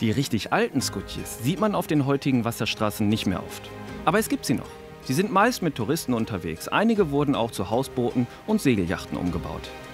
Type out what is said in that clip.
Die richtig alten Skutjes sieht man auf den heutigen Wasserstraßen nicht mehr oft. Aber es gibt sie noch. Sie sind meist mit Touristen unterwegs. Einige wurden auch zu Hausbooten und Segelyachten umgebaut.